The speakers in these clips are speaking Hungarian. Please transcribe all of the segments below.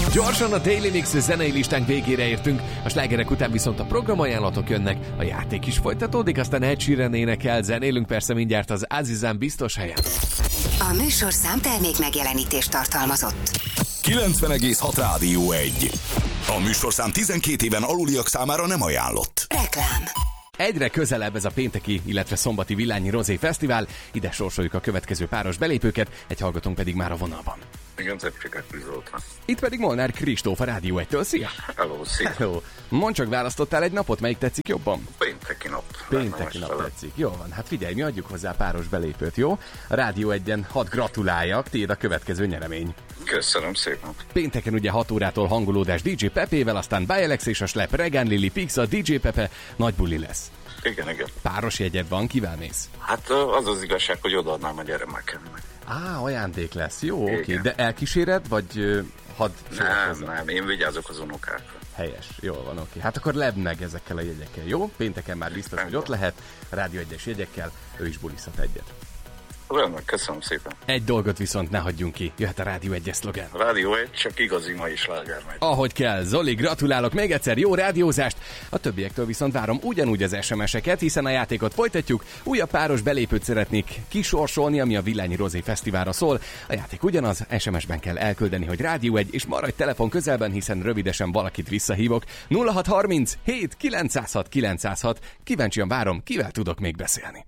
Gyorsan a Daily Mix zenei listánk végére értünk, a slágerek után viszont a programajánlatok jönnek, a játék is folytatódik, aztán Ed Sheeran énekel, zenélünk persze mindjárt az Azizán biztos helyen. A műsorszám termék megjelenítést tartalmazott. 90,6 Rádió 1. A műsorszám 12 éven aluliak számára nem ajánlott. Reklám. Egyre közelebb ez a pénteki, illetve szombati Villányi Rozé Fesztivál, ide sorsoljuk a következő páros belépőket, egy hallgatónk pedig már a vonalban. Igen, Zepcseket Zoltán. Itt pedig Molnár Kristóf a Rádió 1-től, szia! Hello, szia! Hello. Mondd csak, választottál egy napot, melyik tetszik jobban? Pénteki nap. Pénteki nap tetszik. Jó van, hát figyelj, mi adjuk hozzá páros belépőt, jó? A Rádió 1-en hadd gratuláljak, tiéd a következő nyeremény. Köszönöm szépen. Pénteken ugye 6 órától hangolódás DJ Pepével, aztán Bialex és a Slep, Regán Lili, Pixa, DJ Pepe, nagy buli lesz. Igen. Páros jegyed van, kivel mész? Hát az az igazság, hogy odaadnám a gyermekemnek. Ajándék lesz, jó, oké. De elkíséred, vagy hadd Nem, én vigyázok az unokákra. Helyes, jól van, oké. Hát akkor lebb meg ezekkel a jegyekkel, jó? Pénteken már biztos, hogy ott lehet, Rádió 1-es jegyekkel, ő is buliszhat egyet. Rendben, köszönöm szépen. Egy dolgot viszont ne hagyjunk ki, jöhet a Rádió 1-es szlogán. Rádió 1 csak igazi mai sláger megy. Ahogy kell, Zoli, gratulálok még egyszer, jó rádiózást! A többiektől viszont várom ugyanúgy az SMS-eket, hiszen a játékot folytatjuk, újabb páros belépőt szeretnék kisorsolni, ami a Villányi Rozé Fesztiválra szól. A játék ugyanaz, SMS-ben kell elküldeni, hogy Rádió 1, és maradj telefon közelben, hiszen rövidesen valakit visszahívok. 0630 7 906 906. Kíváncsian várom, kivel tudok még beszélni.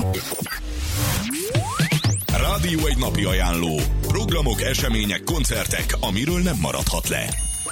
Rádió 1 napi ajánló. Programok, események, koncertek, amiről nem maradhat le.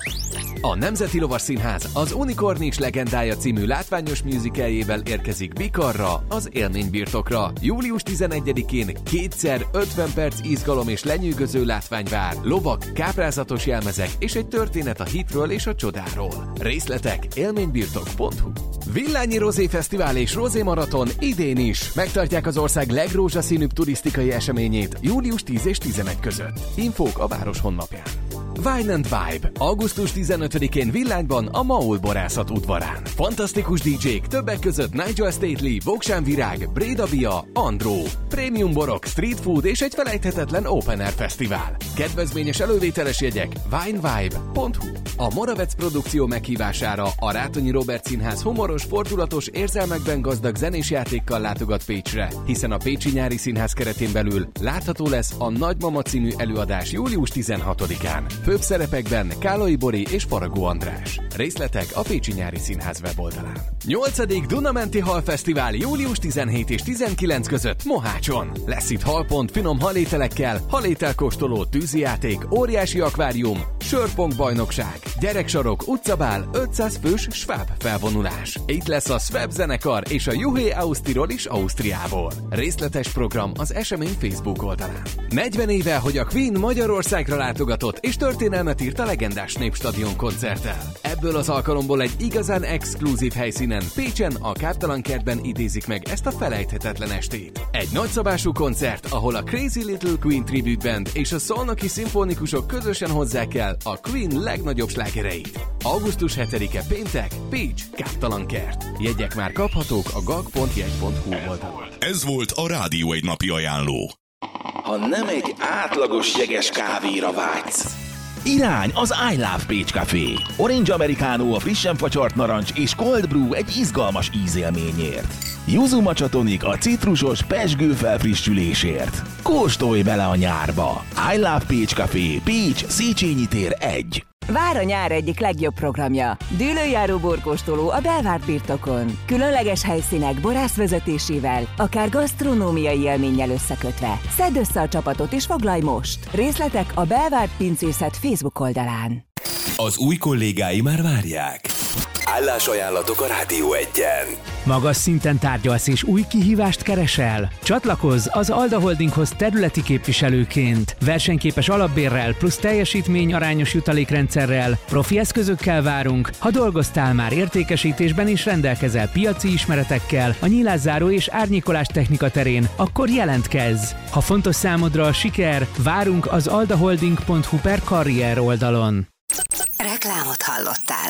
A Nemzeti Lovasszínház az Unikornis legendája című látványos musicaljével érkezik Bikarra, az élménybirtokra. Július 11-én kétszer 50 perc izgalom és lenyűgöző látvány vár, lovak, káprázatos jelmezek és egy történet a hitről és a csodáról. Részletek élménybirtok.hu. Villányi Rozé Fesztivál és Rozé Maraton idén is. Megtartják az ország legrózsaszínűbb turisztikai eseményét július 10 és 11 között. Infók a város honlapján. Wine and Vibe. Augusztus 15-én Villányban a Maul borászat udvarán. Fantasztikus DJ-k, többek között Nigel Stately, Voksán Virág, Bréda Bia, Andró. Prémium borok, street food és egy felejthetetlen open air fesztivál. Kedvezményes elővételes jegyek winevibe.hu. A Moravec produkció meghívására a Rátonyi Róbert Színház humoros, fordulatos, érzelmekben gazdag zenés játékkal látogat Pécsre, hiszen a Pécsi Nyári Színház keretén belül látható lesz a Nagymama című előadás július 16-án. Főbb szerepekben Kálai Bori és Faragó András. Részletek a Pécsi Nyári Színház weboldalán. 8. Dunamenti Hal Fesztivál július 17 és 19 között Mohácson. Lesz itt halpont finom halételekkel, halételkóstoló, tűzijáték, óriási akvárium, sörpong bajnokság, gyereksarok, utcabál, 500 fős Schwab felvonulás. Itt lesz a Schwab zenekar és a Juhé Ausztirol is Ausztriából. Részletes program az esemény Facebook oldalán. 40 éve, hogy a Queen Magyarországra látogatott és történelmet írt a legendás Népstadion koncerttel. Ebből az alkalomból egy igazán exkluzív helyszínen, Pécsen, a Káptalan kertben idézik meg ezt a felejthetetlen estét. Egy nagyszabású koncert, ahol a Crazy Little Queen Tribute Band és a szolnoki szimfonikusok közösen hozzák el a Queen legnagyobb slágereit. Augusztus 7-e péntek, Pécs, Káptalan kert. Jegyek már kaphatók a gag.jegy.hu oldalon. Ez volt a Rádió 1 napi ajánló. Ha nem egy átlagos jeges kávéra vágysz, irány az I Love Pécs Café. Orange Americano a frissen facsart narancs és Cold Brew egy izgalmas ízélményért. Yuzu Matcha Tonic a citrusos pezsgő felfrissülésért. Kóstolj bele a nyárba! I Love Pécs Café, Pécs, Széchenyi tér 1. Vár a nyár egyik legjobb programja. Dűlőjáró borkóstoló a Belvárt birtokon. Különleges helyszínek borász vezetésével, akár gasztronómiai élménnyel összekötve. Szedd össze a csapatot és foglalj most! Részletek a Belvárt Pincészet Facebook oldalán. Az új kollégái már várják. Állásajánlatok a Rádió 1-en. Magas szinten tárgyalsz és új kihívást keresel? Csatlakozz az Alda Holdinghoz területi képviselőként. Versenyképes alapbérrel plusz teljesítmény arányos jutalékrendszerrel, profi eszközökkel várunk. Ha dolgoztál már értékesítésben és rendelkezel piaci ismeretekkel, a nyilászáró és árnyékolás technika terén, akkor jelentkezz! Ha fontos számodra a siker, várunk az aldaholding.hu/karrier oldalon. Reklámot hallottál.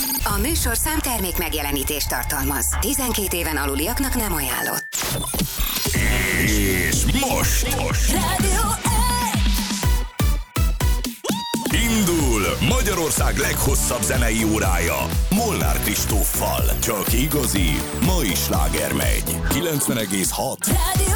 A műsorszám termék megjelenítést tartalmaz. 12 éven aluliaknak nem ajánlott. És most Rádió 1. indul Magyarország leghosszabb zenei órája Molnár Kristóffal. Csak igazi, mai sláger megy. 90,6. Rádió